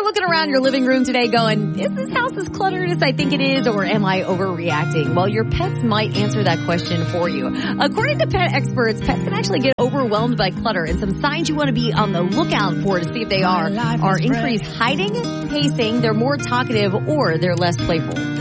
looking around your living room today going, is this house as cluttered as I think it is, or am I overreacting? Well, your pets might answer that question for you. According to pet experts, pets can actually get overwhelmed by clutter, and some signs you want to be on the lookout for to see if they are increased hiding, pacing, they're more talkative, or they're less playful.